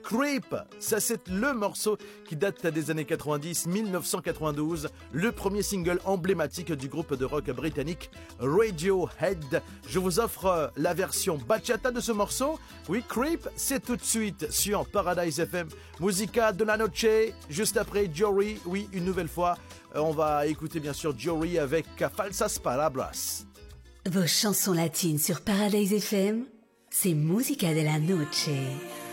Creep. Ça, c'est le morceau qui date des années 90, 1992, le premier single emblématique du groupe de rock britannique Radiohead. Je vous offre la version bachata de ce morceau. Oui, Creep, c'est tout de suite sur Paradise FM. Musica de la noche, juste après Jory. Oui, une nouvelle fois, on va écouter bien sûr Jory avec Falsas Palabras. Vos chansons latines sur Paradise FM, c'est Musica de la noche.